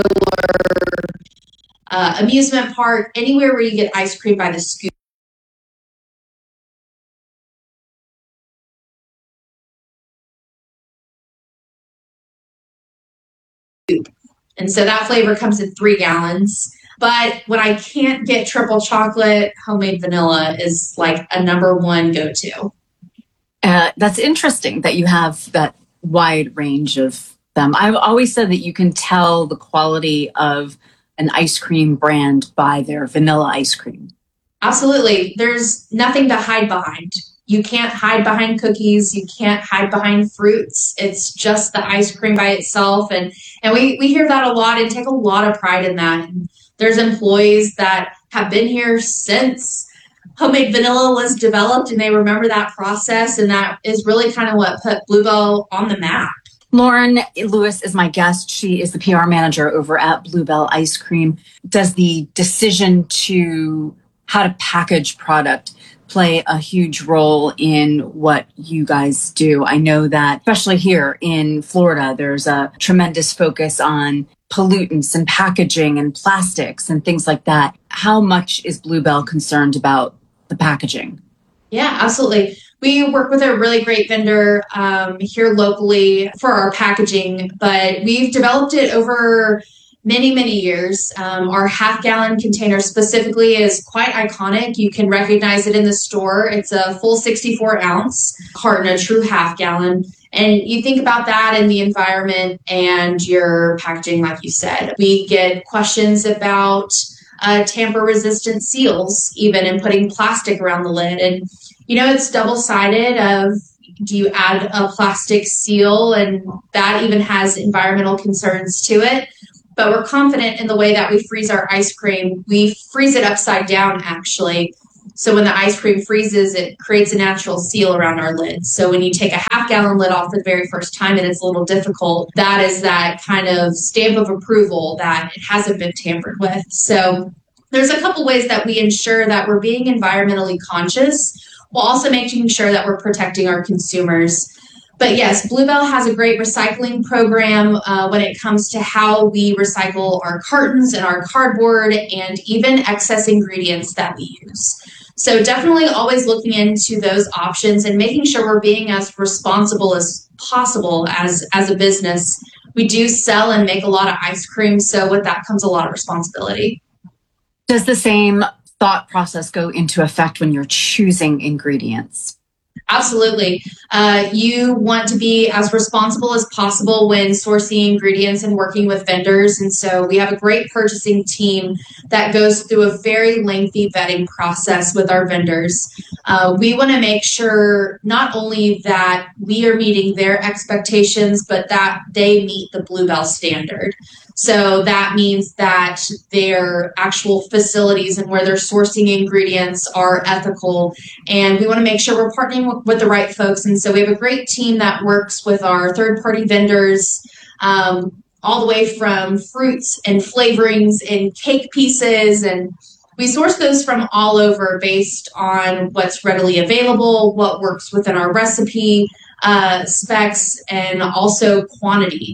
amusement park, anywhere where you get ice cream by the scoop. And so that flavor comes in 3 gallons. But when I can't get triple chocolate, homemade vanilla is like a number one go-to. That's interesting that you have that wide range of them. I've always said that you can tell the quality of an ice cream brand by their vanilla ice cream. Absolutely. There's nothing to hide behind. You can't hide behind cookies. You can't hide behind fruits. It's just the ice cream by itself. And we hear that a lot and take a lot of pride in that. And there's employees that have been here since homemade vanilla was developed, and they remember that process. And that is really kind of what put Blue Bell on the map. Lauren Lewis is my guest. She is the PR manager over at Blue Bell Ice Cream. Does the decision to how to package product play a huge role in what you guys do? I know that, especially here in Florida, there's a tremendous focus on pollutants and packaging and plastics and things like that. How much is Blue Bell concerned about the packaging? Yeah, absolutely. We work with a really great vendor here locally for our packaging, but we've developed it over many, many years. Our half-gallon container specifically is quite iconic. You can recognize it in the store. It's a full 64-ounce carton, a true half-gallon. And you think about that in the environment and your packaging, like you said. We get questions about tamper-resistant seals, even, and putting plastic around the lid. And it's double-sided of, do you add a plastic seal? And that even has environmental concerns to it. But we're confident in the way that we freeze our ice cream. We freeze it upside down, actually. So when the ice cream freezes, it creates a natural seal around our lid. So when you take a half-gallon lid off for the very first time and it's a little difficult, that is that kind of stamp of approval that it hasn't been tampered with. So there's a couple ways that we ensure that we're being environmentally conscious while also making sure that we're protecting our consumers. But yes, Blue Bell has a great recycling program when it comes to how we recycle our cartons and our cardboard and even excess ingredients that we use. So definitely always looking into those options and making sure we're being as responsible as possible as a business. We do sell and make a lot of ice cream, so with that comes a lot of responsibility. Does the same thought process go into effect when you're choosing ingredients? Absolutely. You want to be as responsible as possible when sourcing ingredients and working with vendors. And so we have a great purchasing team that goes through a very lengthy vetting process with our vendors. We want to make sure not only that we are meeting their expectations, but that they meet the Blue Bell standard. So that means that their actual facilities and where they're sourcing ingredients are ethical. And we want to make sure we're partnering with the right folks. And so we have a great team that works with our third-party vendors, all the way from fruits and flavorings and cake pieces. And we source those from all over based on what's readily available, what works within our recipe specs, and also quantity.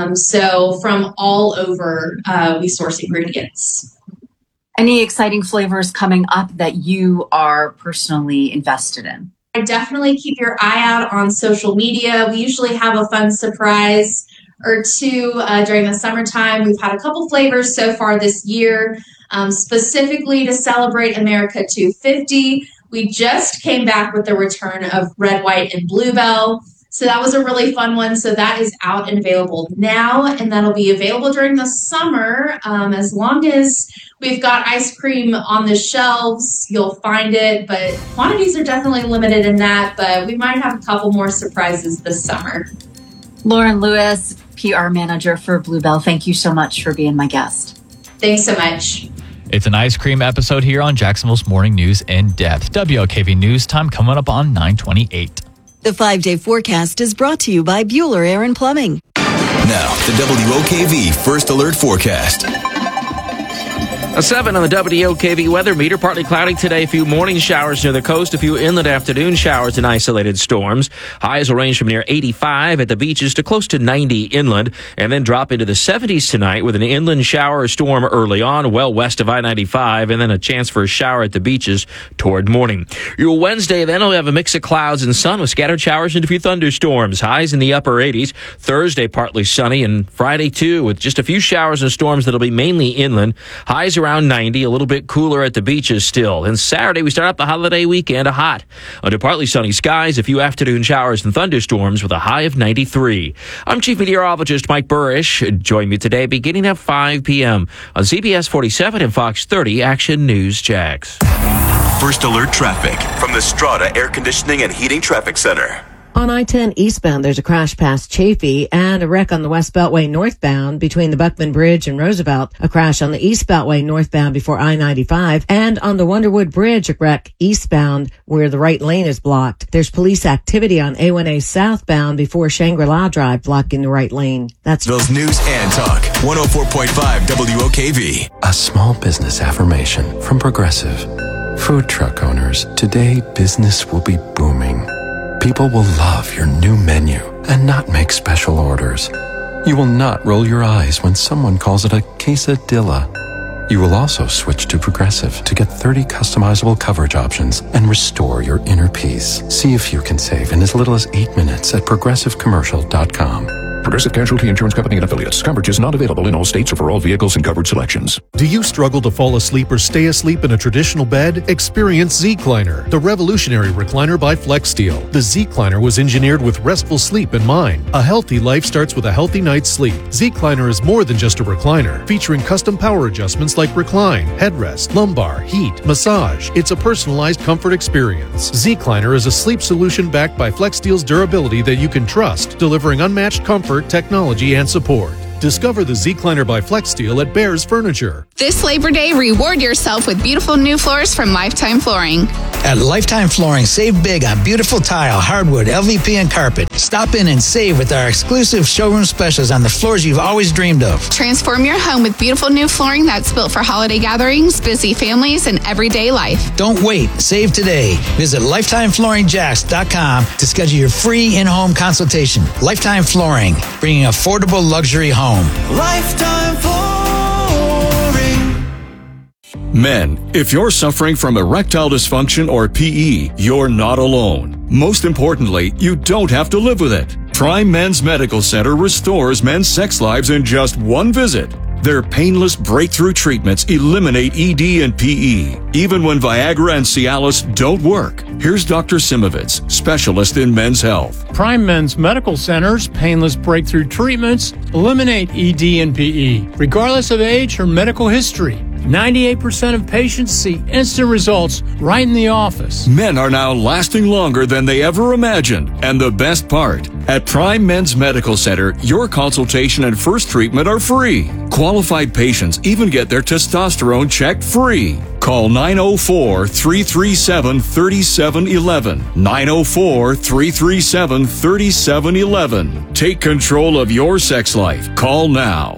So from all over, we source ingredients. Any exciting flavors coming up that you are personally invested in? I definitely keep your eye out on social media. We usually have a fun surprise or two during the summertime. We've had a couple flavors so far this year, specifically to celebrate America 250. We just came back with the return of Red, White, and Blue Bell. So that was a really fun one. So that is out and available now, and that'll be available during the summer. As long as we've got ice cream on the shelves, you'll find it, but quantities are definitely limited in that, but we might have a couple more surprises this summer. Lauren Lewis, PR manager for Blue Bell, thank you so much for being my guest. Thanks so much. It's an ice cream episode here on Jacksonville's Morning News in Depth. WLKV News Time coming up on 9:28. The 5-day forecast is brought to you by Bueller Air & Plumbing. Now, the WOKV First Alert Forecast. A 7 on the WOKV weather meter. Partly cloudy today. A few morning showers near the coast. A few inland afternoon showers and isolated storms. Highs will range from near 85 at the beaches to close to 90 inland. And then drop into the 70s tonight with an inland shower or storm early on, well west of I-95. And then a chance for a shower at the beaches toward morning. Your Wednesday then will have a mix of clouds and sun with scattered showers and a few thunderstorms. Highs in the upper 80s. Thursday partly sunny. And Friday too with just a few showers and storms that'll be mainly inland. Highs around 90, a little bit cooler at the beaches still. And Saturday, we start out the holiday weekend hot. Under partly sunny skies, a few afternoon showers and thunderstorms with a high of 93. I'm Chief Meteorologist Mike Burrish. Join me today beginning at 5 p.m. on CBS 47 and Fox 30 Action News Jax. First alert traffic from the Strata Air Conditioning and Heating Traffic Center. On I-10 eastbound, there's a crash past Chafee and a wreck on the West Beltway northbound between the Buckman Bridge and Roosevelt. A crash on the East Beltway northbound before I-95. And on the Wonderwood Bridge, a wreck eastbound where the right lane is blocked. There's police activity on A1A southbound before Shangri-La Drive, blocking the right lane. That's Those news and talk. 104.5 WOKV. A small business affirmation from Progressive. Food truck owners, today business will be booming. People will love your new menu and not make special orders. You will not roll your eyes when someone calls it a quesadilla. You will also switch to Progressive to get 30 customizable coverage options and restore your inner peace. See if you can save in as little as 8 minutes at progressivecommercial.com. Progressive Casualty Insurance Company and Affiliates. Coverage is not available in all states or for all vehicles and covered selections. Do you struggle to fall asleep or stay asleep in a traditional bed? Experience Z-Cliner, the revolutionary recliner by FlexSteel. The Z-Cliner was engineered with restful sleep in mind. A healthy life starts with a healthy night's sleep. Z-Cliner is more than just a recliner, featuring custom power adjustments like recline, headrest, lumbar, heat, massage. It's a personalized comfort experience. Z-Cliner is a sleep solution backed by FlexSteel's durability that you can trust, delivering unmatched comfort, technology, and support. Discover the Z-Cliner by FlexSteel at Bears Furniture. This Labor Day, reward yourself with beautiful new floors from Lifetime Flooring. At Lifetime Flooring, save big on beautiful tile, hardwood, LVP, and carpet. Stop in and save with our exclusive showroom specials on the floors you've always dreamed of. Transform your home with beautiful new flooring that's built for holiday gatherings, busy families, and everyday life. Don't wait. Save today. Visit LifetimeFlooringJax.com to schedule your free in-home consultation. Lifetime Flooring, bringing affordable luxury home. Lifetime Flooring. Men, if you're suffering from erectile dysfunction or PE, you're not alone. Most importantly, you don't have to live with it. Prime Men's Medical Center restores men's sex lives in just one visit. Their painless breakthrough treatments eliminate ED and PE, even when Viagra and Cialis don't work. Here's Dr. Simovitz, specialist in men's health. Prime Men's Medical Center's painless breakthrough treatments eliminate ED and PE, regardless of age or medical history. 98% of patients see instant results right in the office. Men are now lasting longer than they ever imagined. And the best part, at Prime Men's Medical Center, your consultation and first treatment are free. Qualified patients even get their testosterone checked free. Call 904-337-3711. 904-337-3711. Take control of your sex life. Call now.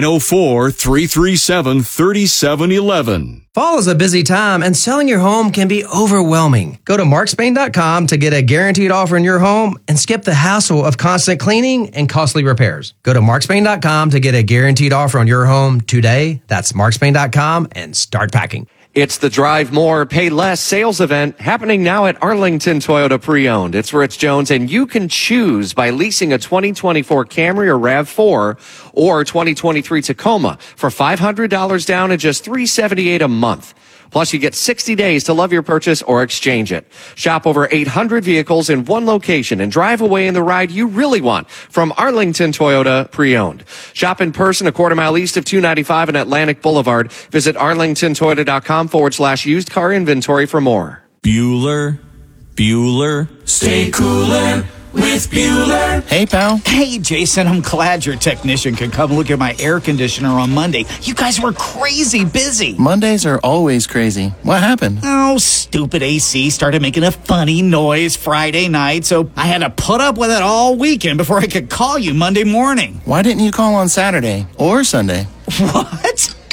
904-337-3711. Fall is a busy time, and selling your home can be overwhelming. Go to markspain.com to get a guaranteed offer in your home and skip the hassle of constant cleaning and costly repairs. Go to markspain.com to get a guaranteed offer on your home today. That's markspain.com and start packing. It's the Drive More, Pay Less sales event happening now at Arlington Toyota Pre-Owned. It's Rich Jones, and you can choose by leasing a 2024 Camry or RAV4 or 2023 Tacoma for $500 down and just $378 a month. Plus, you get 60 days to love your purchase or exchange it. Shop over 800 vehicles in one location and drive away in the ride you really want from Arlington Toyota Pre-Owned. Shop in person a quarter mile east of 295 and Atlantic Boulevard. Visit arlingtontoyota.com/used car inventory for more. Bueller. Stay cooler with Bueller. Hey, pal. Hey, Jason, I'm glad your technician could come look at my air conditioner on Monday. You guys were crazy busy. Mondays are always crazy. What happened? Oh, stupid AC started making a funny noise Friday night, so I had to put up with it all weekend before I could call you Monday morning. Why didn't you call on Saturday or Sunday? What?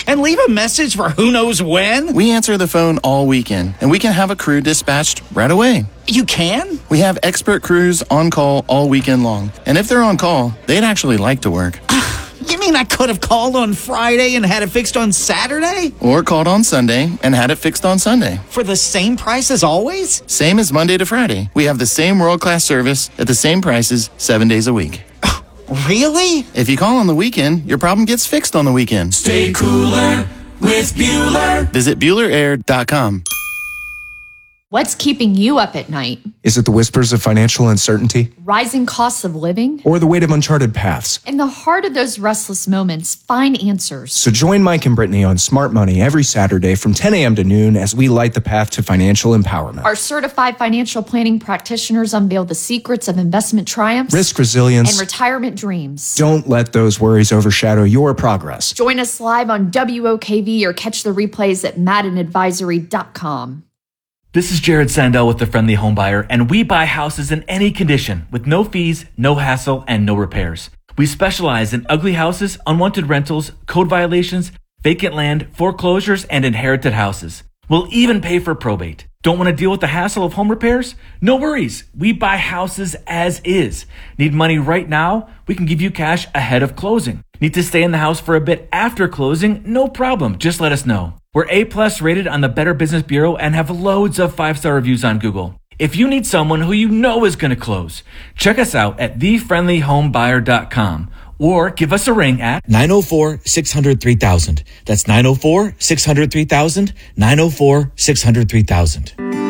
and leave a message for who knows when? We answer the phone all weekend, and we can have a crew dispatched right away. You can? We have expert crews on call all weekend long. And if they're on call, they'd actually like to work. You mean I could have called on Friday and had it fixed on Saturday? Or called on Sunday and had it fixed on Sunday. For the same price as always? Same as Monday to Friday. We have the same world-class service at the same prices 7 days a week. Really? If you call on the weekend, your problem gets fixed on the weekend. Stay cooler with Bueller. Visit BuellerAir.com. What's keeping you up at night? Is it the whispers of financial uncertainty? Rising costs of living? Or the weight of uncharted paths? In the heart of those restless moments, find answers. So join Mike and Brittany on Smart Money every Saturday from 10 a.m. to noon as we light the path to financial empowerment. Our certified financial planning practitioners unveil the secrets of investment triumphs, risk resilience, and retirement dreams. Don't let those worries overshadow your progress. Join us live on WOKV or catch the replays at MaddenAdvisory.com. This is Jared Sandell with The Friendly Homebuyer, and we buy houses in any condition with no fees, no hassle, and no repairs. We specialize in ugly houses, unwanted rentals, code violations, vacant land, foreclosures, and inherited houses. We'll even pay for probate. Don't want to deal with the hassle of home repairs? No worries. We buy houses as is. Need money right now? We can give you cash ahead of closing. Need to stay in the house for a bit after closing? No problem. Just let us know. We're A+ rated on the Better Business Bureau and have loads of 5-star reviews on Google. If you need someone who you know is going to close, check us out at thefriendlyhomebuyer.com or give us a ring at 904-600-3000. That's 904-600-3000, 904-600-3000.